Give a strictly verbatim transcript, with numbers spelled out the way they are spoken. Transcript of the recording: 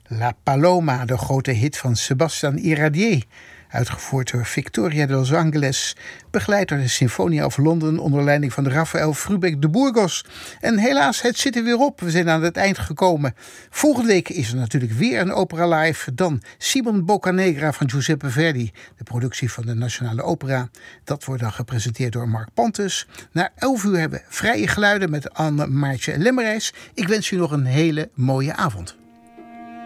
La Paloma, de grote hit van Sebastián Iradier, uitgevoerd door Victoria de Los Angeles, begeleid door de Sinfonia of London onder leiding van Rafael Frubeck de Burgos. En helaas, het zit er weer op. We zijn aan het eind gekomen. Volgende week is er natuurlijk weer een opera live. Dan Simon Boccanegra van Giuseppe Verdi, de productie van de Nationale Opera. Dat wordt dan gepresenteerd door Mark Pantes. Na elf uur hebben we Vrije Geluiden met Anne Maartje Lemmerijs. Ik wens u nog een hele mooie avond.